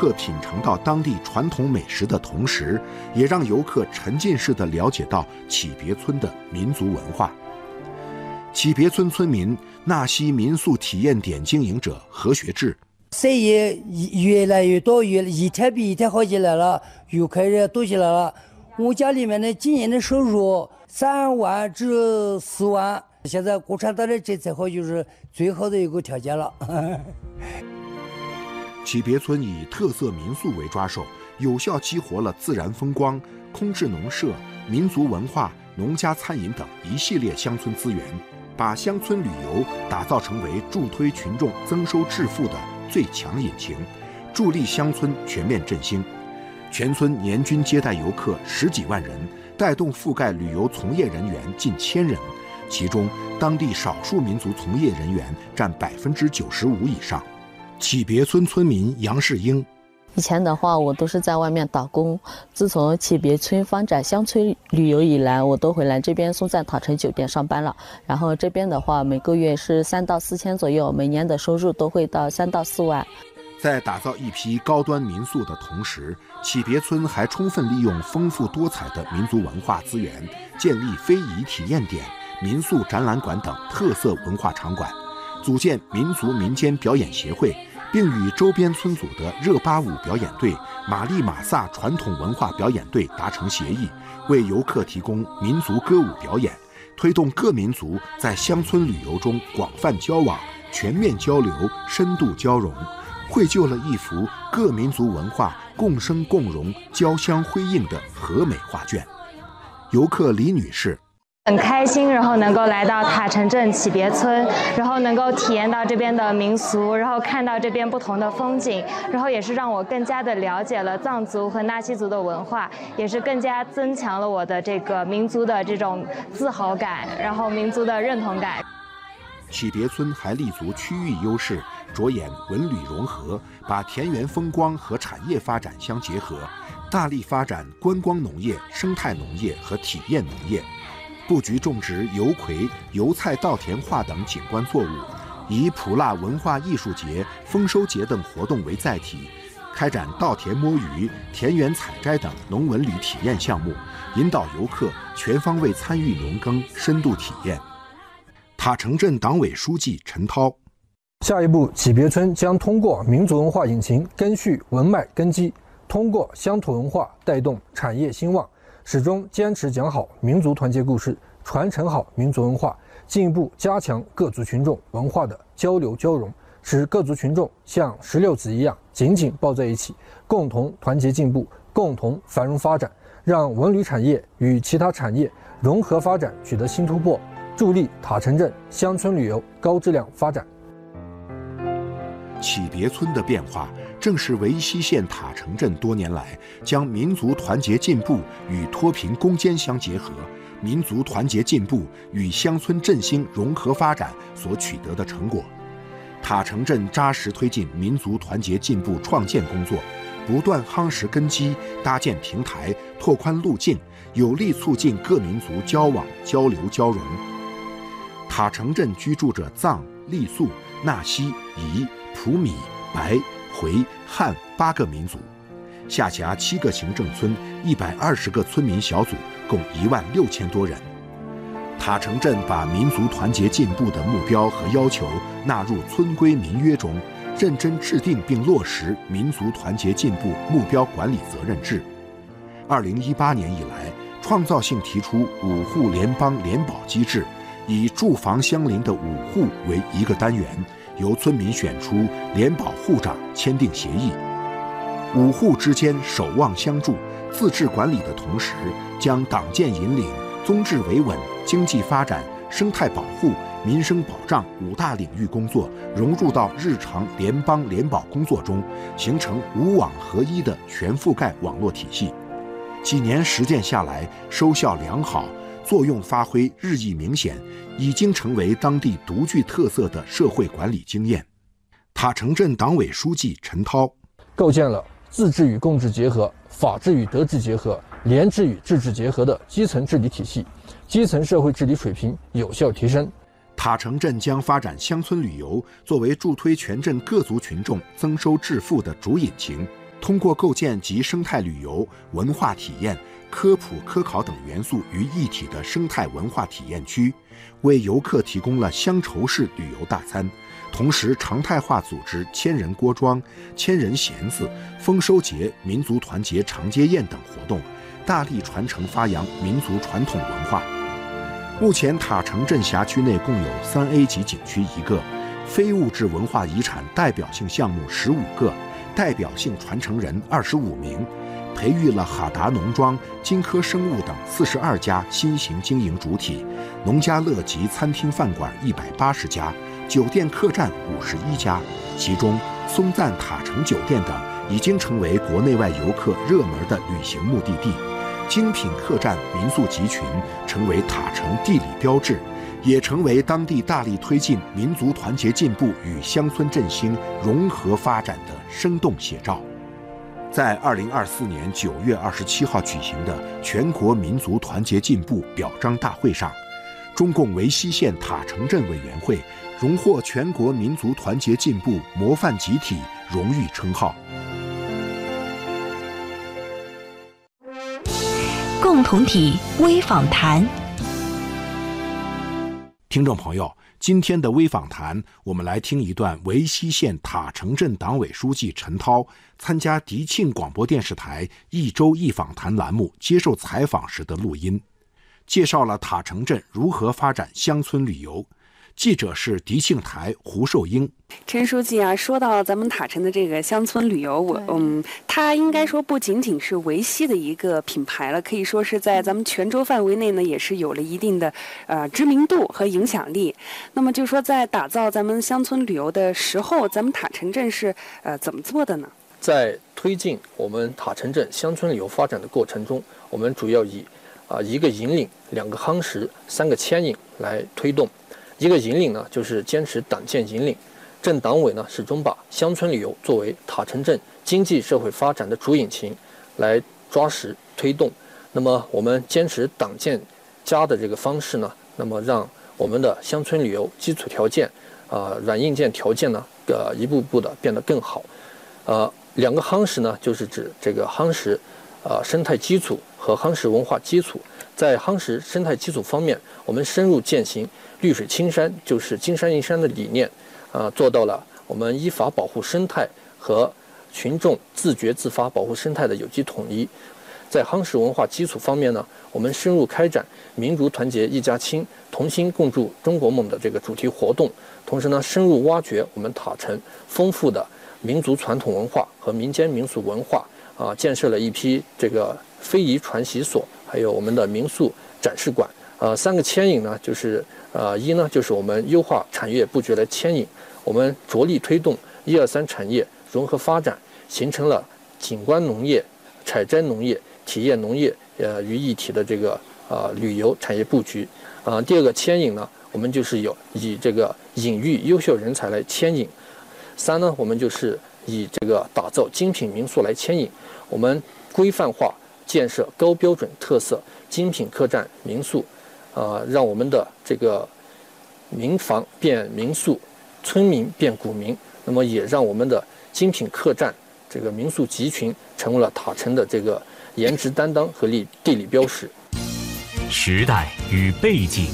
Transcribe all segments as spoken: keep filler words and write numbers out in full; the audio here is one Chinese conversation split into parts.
客品尝到当地传统美食的同时，也让游客沉浸式地了解到启别村的民族文化。启别村村民纳西民宿体验点经营者何学志， 生意越来越多，越一天比一天好起来了，游客也多起来了。我家里面的今年的收入三万至四万，现在共产党的政策好就是最好的一个条件了。 启别村以特色民宿为抓手，有效激活了自然风光、空置农舍、民族文化、农家餐饮等一系列乡村资源，把乡村旅游打造成为助推群众增收致富的最强引擎，助力乡村全面振兴。全村年均接待游客十几万人，带动覆盖旅游从业人员近千人，其中当地少数民族从业人员占百分之九十五以上。启别村村民杨世英， 以前的话，我都是在外面打工。自从启别村发展乡村旅游以来，我都回来这边松赞塔城酒店上班了。然后这边的话，每个月是三到四千左右，每年的收入都会到三到四万。 在打造一批高端民宿的同时，启别村还充分利用丰富多彩的民族文化资源，建立非遗体验点、民宿展览馆等特色文化场馆，组建民族民间表演协会，并与周边村组的热巴舞表演队、马利马萨传统文化表演队达成协议，为游客提供民族歌舞表演，推动各民族在乡村旅游中广泛交往、全面交流、深度交融，绘就了一幅各民族文化共生共荣、交相辉映的和美画卷。游客李女士很开心，然后能够来到塔城镇启别村，然后能够体验到这边的民俗，然后看到这边不同的风景，然后也是让我更加的了解了藏族和纳西族的文化，也是更加增强了我的这个民族的这种自豪感，然后民族的认同感。 启别村还立足区域优势，着眼文旅融合，把田园风光和产业发展相结合，大力发展观光农业、生态农业和体验农业。布局种植油葵、油菜稻田画等景观作物，以普腊文化艺术节、丰收节等活动为载体，开展稻田摸鱼、田园采摘等农文旅体验项目，引导游客全方位参与农耕，深度体验。塔城镇党委书记陈涛， 下一步，启别村将通过民族文化引擎根续文脉根基，通过乡土文化带动产业兴旺。始终坚持讲好民族团结故事，传承好民族文化，进一步加强各族群众文化的交流交融，使各族群众像石榴籽一样紧紧抱在一起，共同团结进步，共同繁荣发展，让文旅产业与其他产业融合发展取得新突破，助力塔城镇乡村旅游高质量发展。 启别村的变化，正是维西县塔城镇多年来将民族团结进步与脱贫攻坚相结合，民族团结进步与乡村振兴融合发展所取得的成果。塔城镇扎实推进民族团结进步创建工作，不断夯实根基，搭建平台，拓宽路径，有力促进各民族交往、交流、交融。塔城镇居住着藏、傈僳、纳西、彝、普米、白、回、汉八个民族，下辖七个行政村，一百二十个村民小组，共一万六千多人。塔城镇把民族团结进步的目标和要求纳入村规民约中，认真制定并落实民族团结进步目标管理责任制。二零一八年以来，创造性提出五户联邦联保机制，以住房相邻的五户为一个单元，由村民选出联保户长签订协议，五户之间守望相助，自治管理的同时，将党建引领、宗治维稳、经济发展、生态保护、民生保障五大领域工作融入到日常联邦联保工作中，形成五网合一的全覆盖网络体系。几年实践下来，收效良好，作用发挥日益明显，已经成为当地独具特色的社会管理经验。塔城镇党委书记陈涛， 构建了自治与共治结合、法治与德治结合、廉治与治治结合的基层治理体系，基层社会治理水平有效提升。 塔城镇将发展乡村旅游作为助推全镇各族群众增收致富的主引擎， 通过构建集生态旅游、文化体验、科普科考等元素于一体的生态文化体验区，为游客提供了乡愁式旅游大餐，同时常态化组织千人锅庄、千人弦子、丰收节、民族团结长街宴等活动，大力传承发扬民族传统文化。目前塔城镇辖区内共有三 A 级景区一个，非物质文化遗产代表性项目十五个，代表性传承人二十五名，培育了哈达农庄、金科生物等四十二家新型经营主体，农家乐及餐厅饭馆一百八十家，酒店客栈五十一家，其中松赞塔城酒店等已经成为国内外游客热门的旅行目的地。精品客栈、民宿集群成为塔城地理标志，也成为当地大力推进民族团结进步与乡村振兴融合发展的生动写照。在二零二四年九月二十七号举行的全国民族团结进步表彰大会上，中共维西县塔城镇委员会荣获全国民族团结进步模范集体荣誉称号。 共同体微访谈。 听众朋友，今天的微访谈，我们来听一段维西县塔城镇党委书记陈涛参加迪庆广播电视台一周一访谈栏目接受采访时的录音，介绍了塔城镇如何发展乡村旅游。记者是迪庆台胡寿英。 陈书记啊，说到咱们塔城的这个乡村旅游，我嗯，它应该说不仅仅是维西的一个品牌了，可以说是在咱们泉州范围内呢，也是有了一定的呃知名度和影响力。那么就说在打造咱们乡村旅游的时候，咱们塔城镇是呃怎么做的呢？ 在推进我们塔城镇乡村旅游发展的过程中，我们主要以啊、呃、一个引领、两个夯实、三个牵引来推动。一个引领呢，就是坚持党建引领，镇党委呢始终把乡村旅游作为塔城镇经济社会发展的主引擎来抓实推动。那么我们坚持党建加的这个方式呢，那么让我们的乡村旅游基础条件啊、呃、软硬件条件呢，呃一步步的变得更好。呃，两个夯实呢，就是指这个夯实呃生态基础和夯实文化基础。在夯实生态基础方面，我们深入践行绿水青山就是金山银山的理念，啊、呃，做到了我们依法保护生态和群众自觉自发保护生态的有机统一。在夯实文化基础方面呢，我们深入开展民族团结一家亲、同心共筑中国梦的这个主题活动，同时呢，深入挖掘我们塔城丰富的民族传统文化和民间民俗文化，啊、呃，建设了一批这个非遗传习所。还有我们的民宿展示馆，呃，三个牵引呢，就是呃，一呢就是我们优化产业布局来牵引，我们着力推动一二三产业融合发展，形成了景观农业、采摘农业、体验农业呃于一体的这个呃旅游产业布局。啊、呃，第二个牵引呢，我们就是有以这个引育优秀人才来牵引。三呢，我们就是以这个打造精品民宿来牵引，我们规范化。建设高标准特色精品客栈民宿，呃，让我们的这个民房变民宿，村民变股民，那么也让我们的精品客栈这个民宿集群成为了塔城的这个颜值担当和地地理标识。 时代与背景。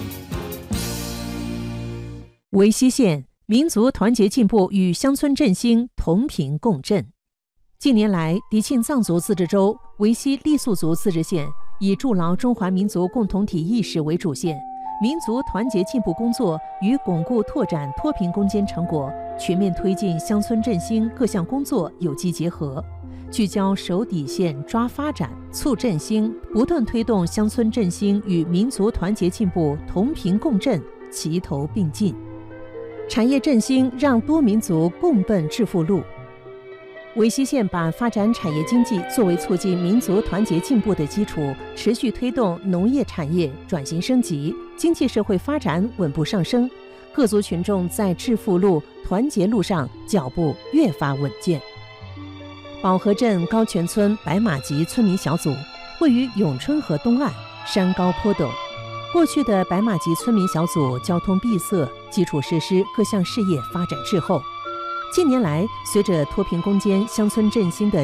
维西县民族团结进步与乡村振兴同频共振。近年来，迪庆藏族自治州、维西傈僳族自治县以筑牢中华民族共同体意识为主线，民族团结进步工作与巩固拓展脱贫攻坚成果、全面推进乡村振兴各项工作有机结合，聚焦守底线、抓发展、促振兴，不断推动乡村振兴与民族团结进步同频共振、齐头并进。产业振兴让多民族共奔致富路。维西县把发展产业经济作为促进民族团结进步的基础，持续推动农业产业转型升级，经济社会发展稳步上升，各族群众在致富路、团结路上脚步越发稳健。保和镇高泉村白马集村民小组位于永春河东岸，山高坡陡。过去的白马集村民小组交通闭塞，基础设施各项事业发展滞后。近年来，随着脱贫攻坚、乡村振兴的